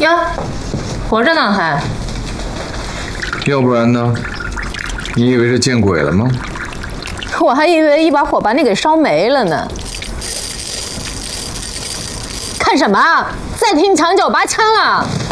呀，活着呢还？ 要不然呢？你以为是见鬼了吗？ 我还以为一把火把你给烧没了呢。看什么？再听长久拔枪了！